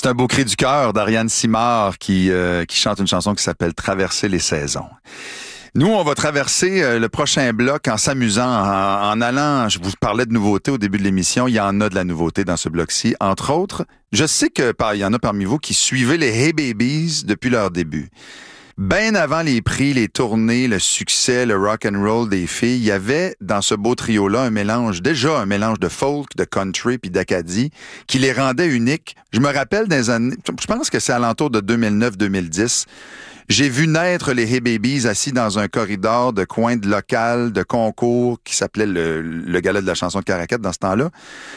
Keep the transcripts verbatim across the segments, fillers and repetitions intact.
C'est un beau cri du cœur d'Ariane Simard qui, euh, qui chante une chanson qui s'appelle « Traverser les saisons ». Nous, on va traverser euh, le prochain bloc en s'amusant, en, en allant, je vous parlais de nouveautés au début de l'émission, il y en a de la nouveauté dans ce bloc-ci. Entre autres, je sais que par, il y en a parmi vous qui suivaient les Hey Babies depuis leur début. Bien avant les prix, les tournées, le succès, le rock and roll des filles, il y avait dans ce beau trio-là un mélange, déjà un mélange de folk, de country puis d'Acadie qui les rendait uniques. Je me rappelle des années, je pense que c'est alentour de deux mille neuf deux mille dix. J'ai vu naître les Hey Babies assis dans un corridor de coin de local, de concours qui s'appelait le, le gala de la chanson de Caraquette dans ce temps-là.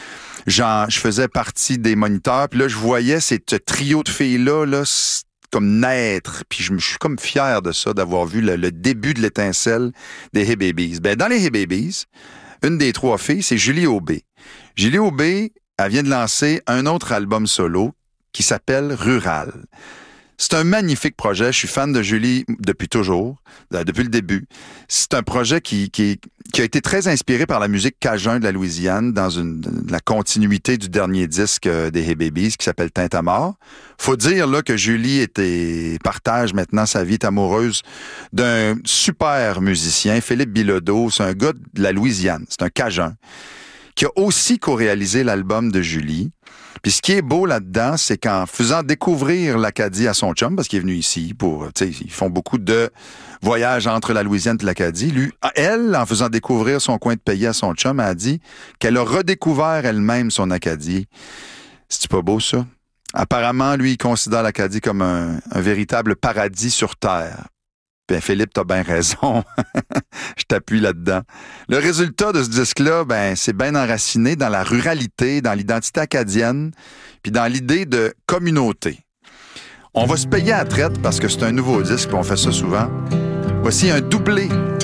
Genre, je faisais partie des moniteurs, puis là, je voyais ce trio de filles-là, là, comme naître, puis je, je suis comme fier de ça, d'avoir vu le, le début de l'étincelle des Hey Babies. Ben, dans les Hey Babies, une des trois filles, c'est Julie Aubé. Julie Aubé, elle vient de lancer un autre album solo qui s'appelle Rural. C'est un magnifique projet. Je suis fan de Julie depuis toujours, depuis le début. C'est un projet qui, qui, qui a été très inspiré par la musique cajun de la Louisiane dans une, la continuité du dernier disque des Hey Babies qui s'appelle Tintamarre. Faut dire là que Julie était, partage maintenant sa vie amoureuse d'un super musicien, Philippe Bilodeau. C'est un gars de la Louisiane. C'est un cajun qui a aussi co-réalisé l'album de Julie. Puis ce qui est beau là-dedans, c'est qu'en faisant découvrir l'Acadie à son chum, parce qu'il est venu ici pour, tu sais, ils font beaucoup de voyages entre la Louisiane et l'Acadie. Lui, elle, en faisant découvrir son coin de pays à son chum, a dit qu'elle a redécouvert elle-même son Acadie. C'est pas beau, ça? Apparemment, lui, il considère l'Acadie comme un, un véritable paradis sur Terre. Ben Philippe, t'as bien raison. Je t'appuie là-dedans. Le résultat de ce disque-là, ben, c'est bien enraciné dans la ruralité, dans l'identité acadienne, puis dans l'idée de communauté. On va se payer à la traite parce que c'est un nouveau disque, puis on fait ça souvent. Voici un doublé